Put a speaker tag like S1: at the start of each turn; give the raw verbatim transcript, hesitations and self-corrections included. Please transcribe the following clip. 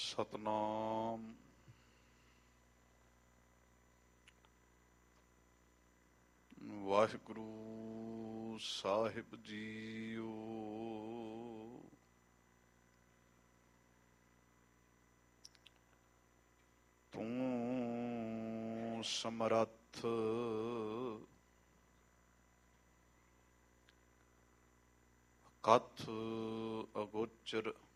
S1: ਸਤਨਾਮ। ਵਾਹਿਗੁਰੂ ਸਾਹਿਬ JIO. ਤੂੰ ਸਮਰੱਥ ਕਥ ਅਗੋਚਰ